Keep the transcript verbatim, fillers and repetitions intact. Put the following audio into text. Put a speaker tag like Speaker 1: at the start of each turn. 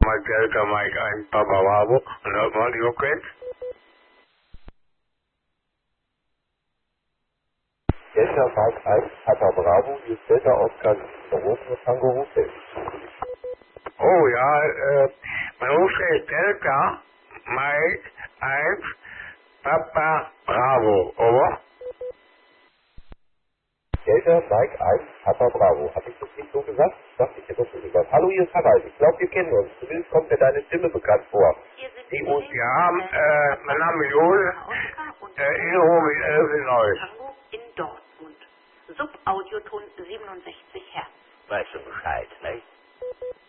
Speaker 1: Mike Delta, Mike eins, Papa Bravo. Und hört mal die okay?
Speaker 2: Delta Mike eins, Papa Bravo, hier ist Delta Oscar Rose Tango Hotel.
Speaker 1: Oh ja, äh, mein Ruf ist Delta, Mike eins, Papa Bravo, over?
Speaker 2: Delta Mike eins, Papa Bravo. Hab ich das nicht so gesagt? Dachte ich hätte das so gesagt. Hallo, hier ist Harald. Ich glaube, wir kennen uns. Zumindest kommt mir deine Stimme bekannt vor.
Speaker 1: Die und ja, äh, mein Name ist Joel, äh, Iro mit Illinois.
Speaker 3: Tango in Dortmund. Subaudioton siebenundsechzig Hertz.
Speaker 4: Weißt du Bescheid, nicht?